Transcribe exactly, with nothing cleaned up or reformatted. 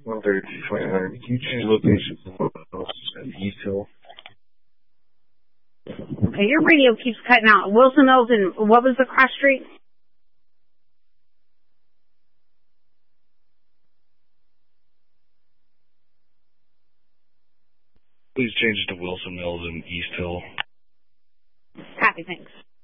one thirty-two twenty-nine. Can you change location to East Hill? Okay, your radio keeps cutting out. Wilson Mills and what was the cross street? Please change it to Wilson Mills and East Hill. Copy, thanks.